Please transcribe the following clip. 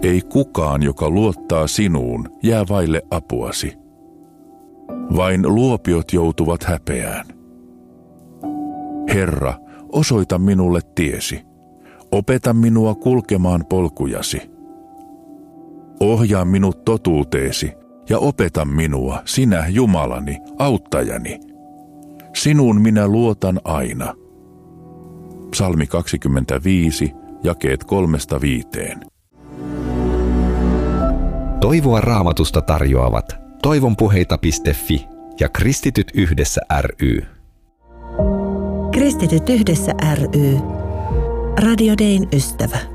Ei kukaan, joka luottaa sinuun, jää vaille apuasi. Vain luopiot joutuvat häpeään. Herra, osoita minulle tiesi. Opeta minua kulkemaan polkujasi. Ohjaa minut totuuteesi ja opeta minua, sinä Jumalani, auttajani. Sinuun minä luotan aina. Psalmi 25, jakeet 3-5. Toivoa Raamatusta tarjoavat toivonpuheita.fi ja Kristityt yhdessä ry. Kristityt yhdessä ry. Radio Dayn ystävä.